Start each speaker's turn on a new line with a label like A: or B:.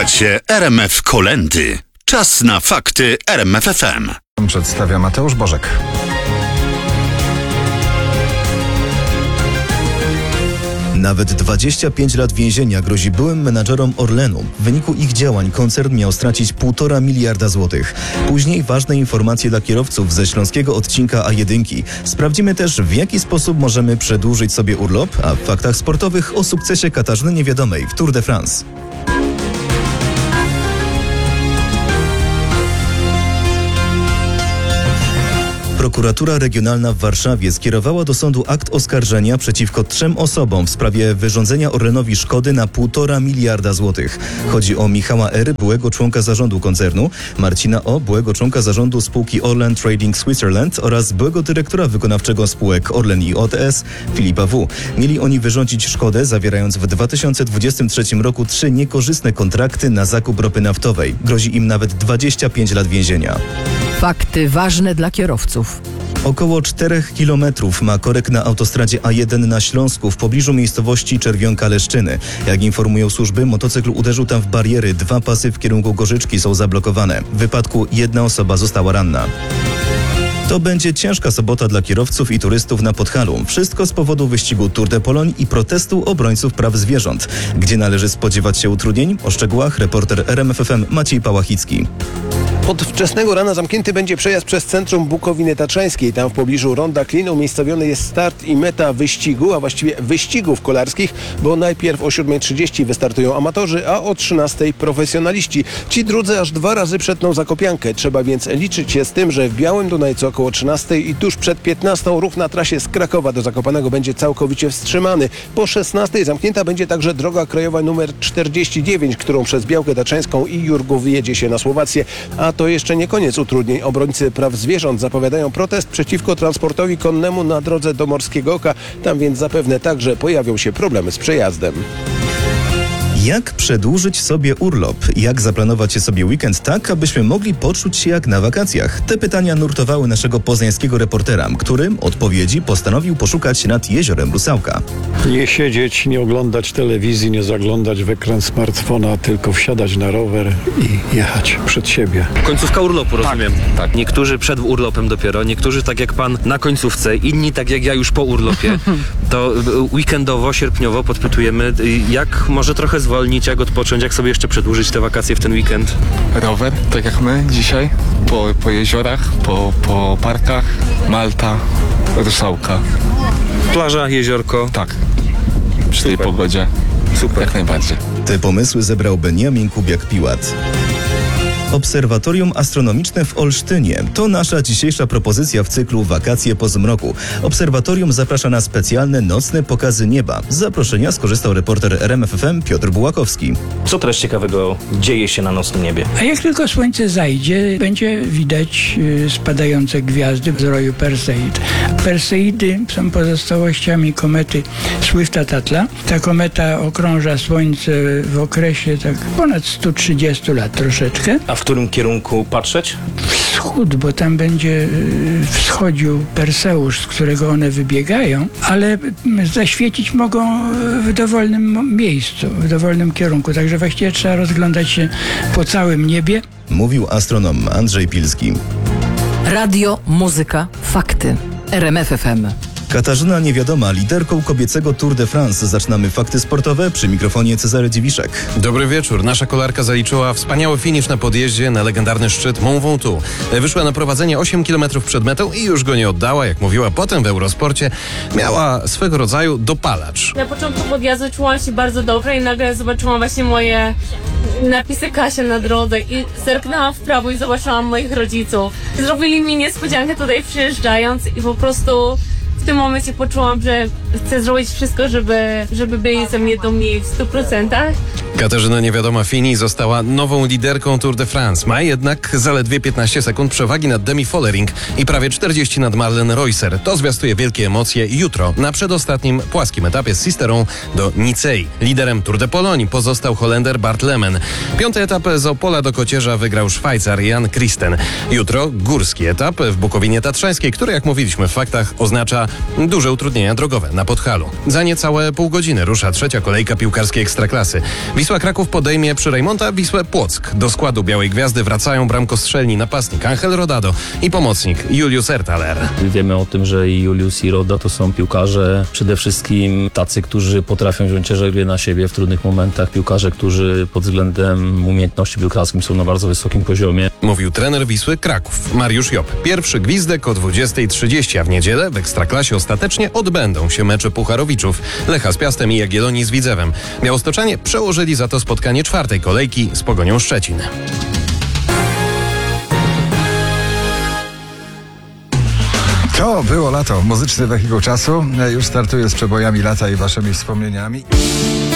A: Słuchacie RMF Kolędy. Czas na fakty RMF FM.
B: Przedstawia Mateusz Bożek.
C: Nawet 25 lat więzienia grozi byłym menadżerom Orlenu. W wyniku ich działań koncern miał stracić 1,5 miliarda złotych. Później ważne informacje dla kierowców ze śląskiego odcinka A1. Sprawdzimy też, w jaki sposób możemy przedłużyć sobie urlop, a w faktach sportowych o sukcesie Katarzyny Niewiadomej w Tour de France. Prokuratura Regionalna w Warszawie skierowała do sądu akt oskarżenia przeciwko 3 osobom w sprawie wyrządzenia Orlenowi szkody na 1,5 miliarda złotych. Chodzi o Michała R., byłego członka zarządu koncernu, Marcina O., byłego członka zarządu spółki Orlen Trading Switzerland oraz byłego dyrektora wykonawczego spółek Orlen i OTS, Filipa W. Mieli oni wyrządzić szkodę, zawierając w 2023 roku 3 niekorzystne kontrakty na zakup ropy naftowej. Grozi im nawet 25 lat więzienia.
D: Fakty ważne dla kierowców.
C: Około 4 kilometrów ma korek na autostradzie A1 na Śląsku w pobliżu miejscowości Czerwionka-Leszczyny. Jak informują służby, motocykl uderzył tam w bariery. 2 pasy w kierunku Gorzyczki są zablokowane. W wypadku 1 osoba została ranna. To będzie ciężka sobota dla kierowców i turystów na Podhalu. Wszystko z powodu wyścigu Tour de Pologne i protestu obrońców praw zwierząt. Gdzie należy spodziewać się utrudnień? O szczegółach reporter RMF FM Maciej Pałachicki.
E: Od wczesnego rana zamknięty będzie przejazd przez centrum Bukowiny Tatrzańskiej. Tam w pobliżu Ronda Klin umiejscowiony jest start i meta wyścigu, a właściwie wyścigów kolarskich, bo najpierw o 7:30 wystartują amatorzy, a o 13:00 profesjonaliści. Ci drudzy aż 2 razy przetną Zakopiankę. Trzeba więc liczyć się z tym, że w Białym Dunajcu około 13:00 i tuż przed 15:00 ruch na trasie z Krakowa do Zakopanego będzie całkowicie wstrzymany. Po 16:00 zamknięta będzie także droga krajowa nr 49, którą przez Białkę Tatrzańską i Jurgów jedzie się na Słowację. A to jeszcze nie koniec utrudnień. Obrońcy praw zwierząt zapowiadają protest przeciwko transportowi konnemu na drodze do Morskiego Oka. Tam więc zapewne także pojawią się problemy z przejazdem.
C: Jak przedłużyć sobie urlop? Jak zaplanować sobie weekend tak, abyśmy mogli poczuć się jak na wakacjach? Te pytania nurtowały naszego poznańskiego reportera, który odpowiedzi postanowił poszukać nad jeziorem Rusałka.
F: Nie siedzieć, nie oglądać telewizji, nie zaglądać w ekran smartfona, tylko wsiadać na rower i jechać przed siebie.
G: Końcówka urlopu, rozumiem. Tak. Niektórzy przed urlopem dopiero, niektórzy tak jak pan na końcówce, inni tak jak ja już po urlopie. To weekendowo, sierpniowo podpytujemy, jak może trochę zwolnić, jak odpocząć, jak sobie jeszcze przedłużyć te wakacje w ten weekend.
H: Rower, tak jak my dzisiaj, po jeziorach, po parkach, Malta, Rusałka.
G: Plaża, jeziorko.
H: Tak, przy tej pogodzie.
G: Super.
H: Jak najbardziej.
C: Te pomysły zebrał Beniamin Kubiak-Piłat. Obserwatorium Astronomiczne w Olsztynie. To nasza dzisiejsza propozycja w cyklu Wakacje po zmroku. Obserwatorium zaprasza na specjalne nocne pokazy nieba. Z zaproszenia skorzystał reporter RMF FM Piotr Bułakowski.
I: Co teraz ciekawego dzieje się na nocnym niebie?
J: A jak tylko słońce zajdzie, będzie widać spadające gwiazdy z roju Perseid. Perseidy są pozostałościami komety Swifta-Tattla. Ta kometa okrąża Słońce w okresie tak ponad 130 lat troszeczkę.
I: A w którym kierunku patrzeć?
J: Wschód, bo tam będzie wschodził Perseusz, z którego one wybiegają, ale zaświecić mogą w dowolnym miejscu, w dowolnym kierunku. Także właściwie trzeba rozglądać się po całym niebie.
C: Mówił astronom Andrzej Pilski.
D: Radio, muzyka, fakty. RMF FM.
C: Katarzyna Niewiadoma, liderką kobiecego Tour de France. Zaczynamy fakty sportowe przy mikrofonie Cezary Dziwiszek.
K: Dobry wieczór. Nasza kolarka zaliczyła wspaniały finisz na podjeździe na legendarny szczyt Mont Ventoux. Wyszła na prowadzenie 8 km przed metą i już go nie oddała. Jak mówiła potem w Eurosporcie, miała swego rodzaju dopalacz.
L: Na początku podjazdu czułam się bardzo dobrze i nagle zobaczyłam właśnie moje napisy Kasia na drodze i zerknęłam w prawo i zobaczyłam moich rodziców. Zrobili mi niespodziankę tutaj przyjeżdżając i po prostu w tym momencie poczułam, że chcę zrobić wszystko, żeby byli ze mnie dumni w 100%.
K: Katarzyna Niewiadoma Fini została nową liderką Tour de France. Ma jednak zaledwie 15 sekund przewagi nad Demi Follering i prawie 40 nad Marlene Reusser. To zwiastuje wielkie emocje jutro na przedostatnim płaskim etapie z Sisterą do Nicei. Liderem Tour de Pologne pozostał Holender Bart Lemen. 5. etap z Opola do Kocierza wygrał Szwajcar Jan Kristen. Jutro górski etap w Bukowinie Tatrzańskiej, który, jak mówiliśmy w faktach, oznacza duże utrudnienia drogowe. na Podhalu. Za niecałe pół godziny rusza trzecia kolejka piłkarskiej Ekstraklasy. Wisła Kraków podejmie przy Rejmonta Wisłę Płock. Do składu Białej Gwiazdy wracają bramkostrzelni napastnik Angel Rodado i pomocnik Julius Ertaler.
I: Wiemy o tym, że i Julius i Roda to są piłkarze przede wszystkim tacy, którzy potrafią wziąć ciężar na siebie w trudnych momentach. Piłkarze, którzy pod względem umiejętności piłkarskim są na bardzo wysokim poziomie.
K: Mówił trener Wisły Kraków, Mariusz Job. Pierwszy gwizdek o 20:30, a w niedzielę w Ekstraklasie ostatecznie odbędą się mecze Pucharowiczów, Lecha z Piastem i Jagiellonii z Widzewem. Białostoczanie przełożyli za to spotkanie czwartej kolejki z Pogonią Szczecin.
B: To było lato. Muzyczny wehikuł czasu już startuje z przebojami lata i waszymi wspomnieniami.